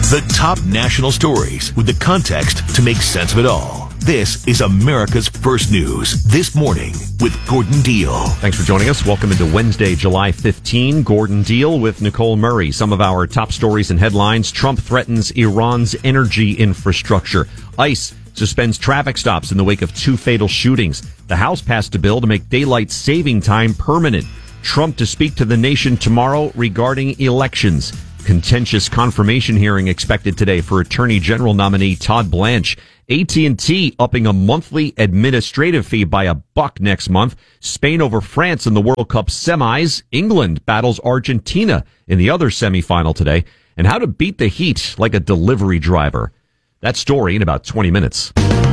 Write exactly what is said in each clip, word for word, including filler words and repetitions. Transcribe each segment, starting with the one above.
The top national stories with the context to make sense of it all. This is America's First News This Morning with Gordon Deal. Thanks for joining us. Welcome into Wednesday, July fifteenth. Gordon Deal with Nicole Murray. Some of our top stories and headlines. Trump threatens Iran's energy infrastructure. ICE suspends traffic stops in the wake of two fatal shootings. The House passed a bill to make daylight saving time permanent. Trump to speak to the nation tomorrow regarding elections. Contentious confirmation hearing expected today for Attorney General nominee Todd Blanche. A T and T upping a monthly administrative fee by a buck next month. Spain over France in the World Cup semis. England battles Argentina in the other semifinal today. And how to beat the heat like a delivery driver. That story in about twenty minutes.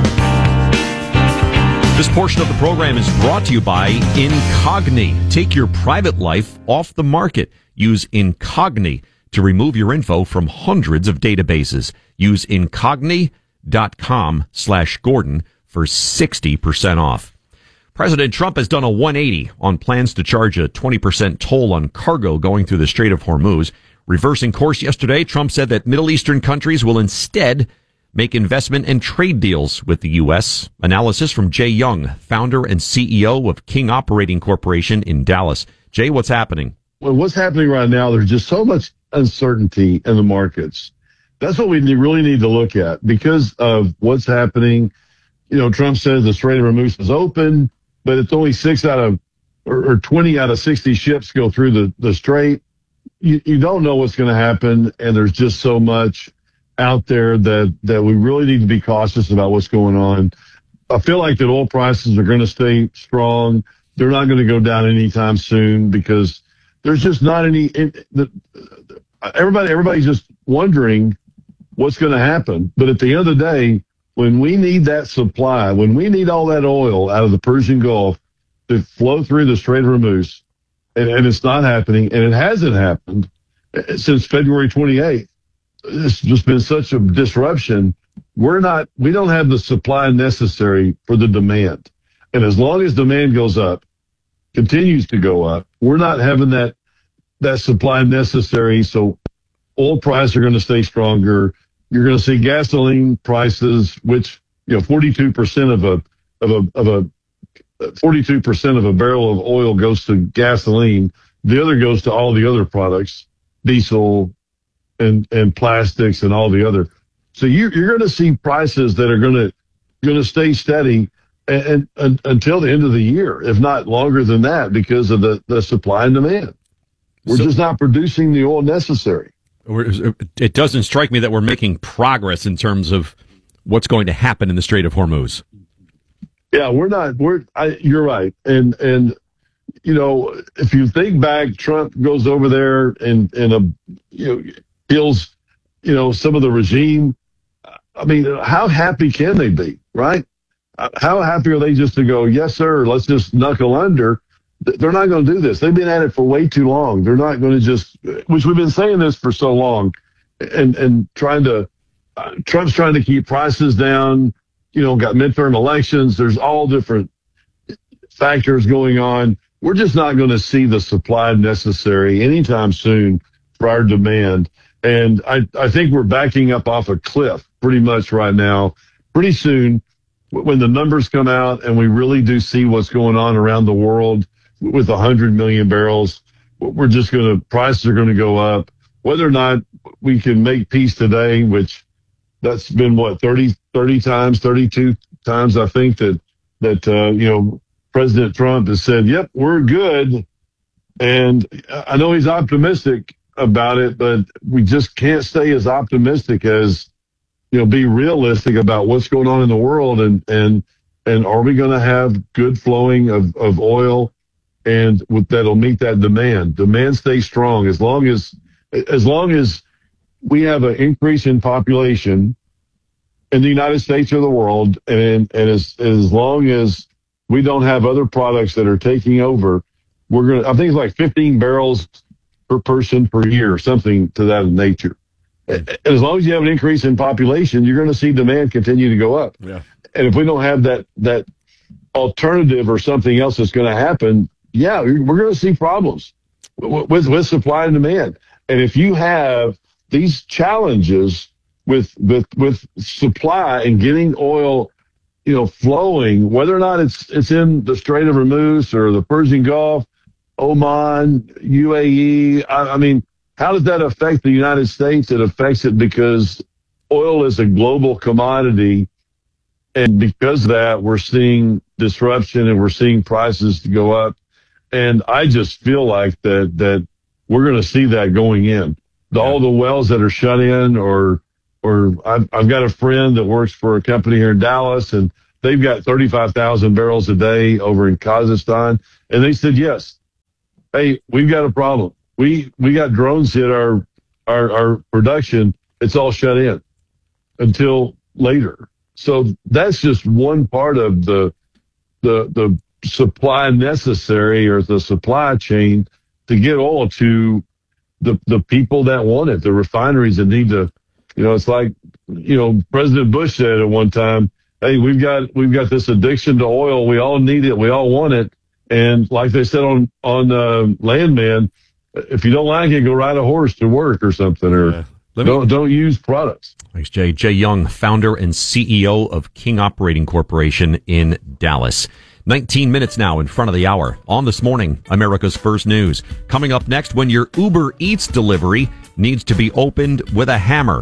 This portion of the program is brought to you by Incogni. Take your private life off the market. Use Incogni to remove your info from hundreds of databases. Use Incogni dot com slash Gordon for sixty percent off. President Trump has done a one eighty on plans to charge a twenty percent toll on cargo going through the Strait of Hormuz. Reversing course yesterday, Trump said that Middle Eastern countries will instead make investment and trade deals with the U S. Analysis from Jay Young, founder and C E O of King Operating Corporation in Dallas. Jay, what's happening? Well, what's happening right now, there's just so much uncertainty in the markets. That's what we really need to look at because of what's happening. You know, Trump says the Strait of Hormuz is open, but it's only six out of, or, or twenty out of sixty ships go through the, the Strait. You, you don't know what's going to happen, and there's just so much out there that, that we really need to be cautious about what's going on. I feel like that oil prices are going to stay strong. They're not going to go down anytime soon because there's just not any, it, the, everybody, everybody's just wondering what's going to happen. But at the end of the day, when we need that supply, when we need all that oil out of the Persian Gulf to flow through the Strait of Hormuz, and, and it's not happening, and it hasn't happened since February twenty-eighth. It's just been such a disruption. We're not, we don't have the supply necessary for the demand. And as long as demand goes up, continues to go up, we're not having that, that supply necessary. So oil prices are going to stay stronger. You're going to see gasoline prices, which, you know, forty-two percent of a, of a, of a, forty-two percent of a barrel of oil goes to gasoline. The other goes to all the other products, diesel and, and plastics and all the other. So you, you're going to see prices that are going to, going to stay steady and, and, and until the end of the year, if not longer than that, because of the, the supply and demand. We're so, just not producing the oil necessary. It doesn't strike me that we're making progress in terms of what's going to happen in the Strait of Hormuz. Yeah, we're not. We're. I, you're right. And and you know, if you think back, Trump goes over there and and a you know kills you know some of the regime. I mean, how happy can they be, right? How happy are they just to go, yes, sir, let's just knuckle under? They're not going to do this. They've been at it for way too long. They're not going to just, which we've been saying this for so long, and and trying to, uh, Trump's trying to keep prices down. You know, got midterm elections. There's all different factors going on. We're just not going to see the supply necessary anytime soon for our demand. And I, I think we're backing up off a cliff pretty much right now. Pretty soon, when the numbers come out and we really do see what's going on around the world, with one hundred million barrels, we're just going to, prices are going to go up. Whether or not we can make peace today, which that's been what, thirty, thirty times, thirty-two times, I think that, that, uh, you know, President Trump has said, yep, we're good. And I know he's optimistic about it, but we just can't stay as optimistic as, you know, be realistic about what's going on in the world. And, and, and are we going to have good flowing of, of oil? And with, that'll meet that demand. Demand stays strong as long as as long as we have an increase in population in the United States or the world, and and as as long as we don't have other products that are taking over, we're gonna. I think it's like fifteen barrels per person per year, or something to that nature. And as long as you have an increase in population, you're going to see demand continue to go up. Yeah. And if we don't have that that alternative or something else that's going to happen, yeah, we're going to see problems with, with supply and demand. And if you have these challenges with with with supply and getting oil, you know, flowing, whether or not it's it's in the Strait of Hormuz or the Persian Gulf, Oman, U A E. I, I mean, how does that affect the United States? It affects it because oil is a global commodity. And because of that, we're seeing disruption and we're seeing prices go up. And I just feel like that that we're going to see that going in. The, all the wells that are shut in, or or I've, I've got a friend that works for a company here in Dallas, and they've got thirty-five thousand barrels a day over in Kazakhstan. And they said, yes, hey, we've got a problem. We we got drones hit our our, our production. It's all shut in until later. So that's just one part of the the the supply necessary, or the supply chain to get oil to the the people that want it, the refineries that need to, you know, it's like, you know, President Bush said at one time, hey, we've got we've got this addiction to oil. We all need it. We all want it. And like they said on on uh, Landman, if you don't like it, go ride a horse to work or something, or yeah. Me, don't don't use products. Thanks, Jay. Jay Young, founder and C E O of King Operating Corporation in Dallas. nineteen minutes now in front of the hour. On This Morning, America's First News. Coming up next, when your Uber Eats delivery needs to be opened with a hammer.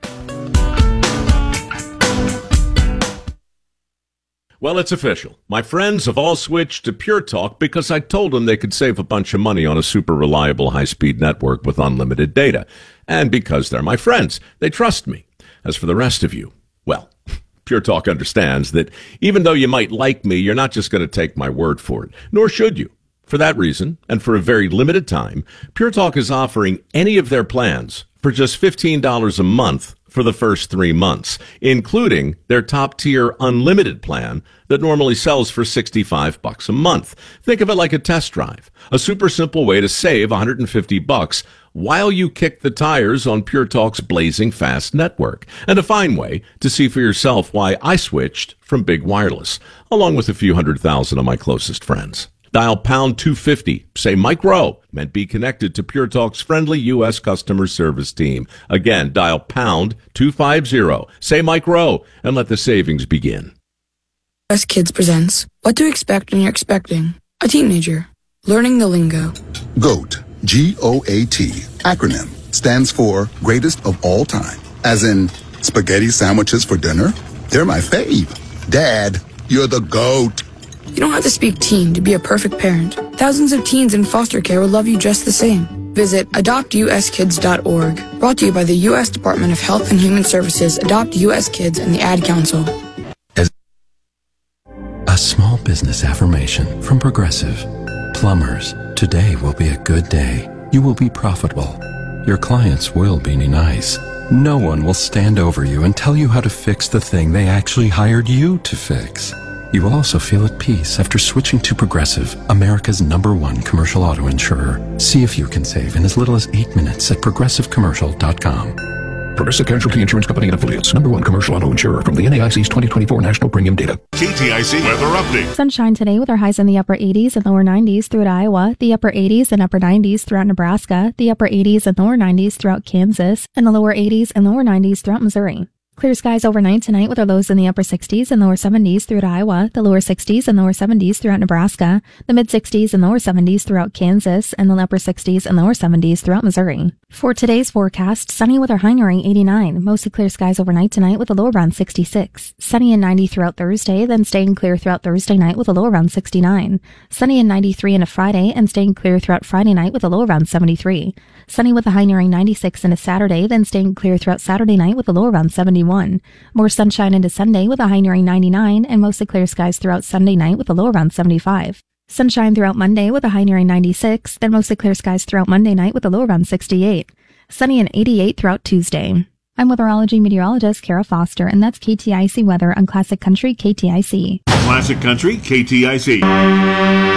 Well, it's official. My friends have all switched to Pure Talk because I told them they could save a bunch of money on a super reliable high-speed network with unlimited data. And because they're my friends, they trust me. As for the rest of you, well, Pure Talk understands that even though you might like me, you're not just going to take my word for it, nor should you. For that reason, and for a very limited time, Pure Talk is offering any of their plans for just fifteen dollars a month for the first three months, including their top-tier unlimited plan that normally sells for sixty-five bucks a month. Think of it like a test drive, a super simple way to save one hundred fifty bucks while you kick the tires on Pure Talk's blazing fast network, and a fine way to see for yourself why I switched from big wireless, along with a few hundred thousand of my closest friends. Dial pound two fifty, say Mike Rowe, and be connected to Pure Talk's friendly U S customer service team. Again, dial pound two fifty, say Mike Rowe, and let the savings begin. U S Kids presents What to Expect When You're Expecting a Teenager. Learning the lingo. GOAT, G O A T, acronym, stands for Greatest of All Time. As in, spaghetti sandwiches for dinner? They're my fave. Dad, you're the GOAT. You don't have to speak teen to be a perfect parent. Thousands of teens in foster care will love you just the same. Visit adopt u s kids dot org. Brought to you by the U S Department of Health and Human Services, Adopt U S Kids, and the Ad Council. As a small business affirmation from Progressive. Plumbers, today will be a good day. You will be profitable. Your clients will be nice. No one will stand over you and tell you how to fix the thing they actually hired you to fix. You will also feel at peace after switching to Progressive, America's number one commercial auto insurer. See if you can save in as little as eight minutes at progressive commercial dot com. Progressive Casualty Insurance Company and Affiliates. Number one commercial auto insurer from the N A I C's twenty twenty-four National Premium Data. K T I C Weather Update. Sunshine today with our highs in the upper eighties and lower nineties throughout Iowa, the upper eighties and upper nineties throughout Nebraska, the upper eighties and lower nineties throughout Kansas, and the lower eighties and lower nineties throughout Missouri. Clear skies overnight tonight with our lows in the upper sixties and lower seventies throughout Iowa, the lower sixties and lower seventies throughout Nebraska, the mid sixties and lower seventies throughout Kansas, and the upper sixties and lower seventies throughout Missouri. For today's forecast, sunny with our high nearing eighty-nine, mostly clear skies overnight tonight with a low around sixty-six. Sunny and ninety throughout Thursday, then staying clear throughout Thursday night with a low around sixty-nine. Sunny and ninety-three into Friday, and staying clear throughout Friday night with a low around seventy-three. Sunny with a high nearing ninety-six into Saturday, then staying clear throughout Saturday night with a low around seventy-one. More sunshine into Sunday with a high nearing ninety-nine, and mostly clear skies throughout Sunday night with a low around seventy-five. Sunshine throughout Monday with a high nearing ninety-six, then mostly clear skies throughout Monday night with a low around sixty-eight. Sunny and eighty-eight throughout Tuesday. I'm weatherology meteorologist Kara Foster, and that's K T I C weather on Classic Country K T I C. Classic Country K T I C.